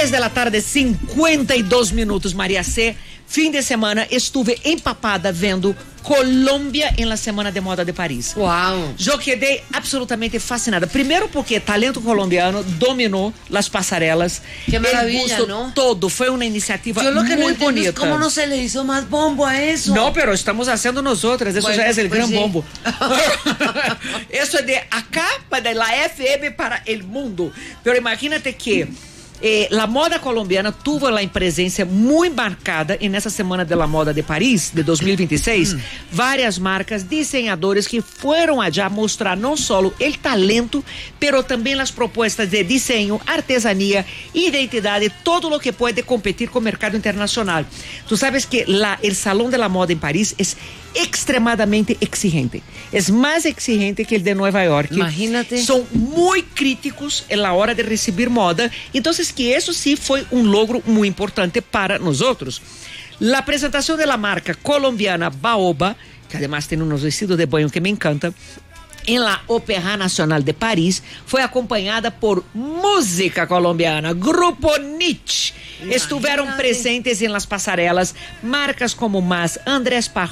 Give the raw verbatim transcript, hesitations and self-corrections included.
Tres de la tarde, cincuenta y dos minutos, María C. Fim de semana estuve empapada vendo Colômbia em la Semana de Moda de Paris. Uau! Eu quedei absolutamente fascinada. Primeiro porque talento colombiano dominou as passarelas. Que maravilha, ¿no? Todo. Foi uma iniciativa Yo lo que muy no entiendo bonita. es cómo no se le hizo más bombo a eso. No, pero estamos haciendo nosotras. Eso Bueno, ya es el pues gran sí. bombo. Eso es de acá, de la F M para el mundo. Pero imagínate que Eh, la moda colombiana tuvo la presencia muy marcada en esa Semana de la Moda de París de dois mil e vinte e seis. Mm. Varias marcas, diseñadores que fueron allá mostrar no solo el talento, pero también las propuestas de diseño, artesanía, identidad, todo lo que puede competir con el mercado internacional. Tú sabes que la, el Salón de la Moda en París es extremadamente exigente. Es más exigente que el de Nueva York. Imagínate. Son muy críticos en la hora de recibir moda. Entonces, que eso sí fue un logro muy importante para nosotros. La presentación de la marca colombiana Baoba, que además tiene unos vestidos de baño que me encantan, en la Ópera Nacional de París, fue acompañada por música colombiana, Grupo Nietzsche. Estuvieron presentes en las pasarelas marcas como Mas, Andrés Pajón,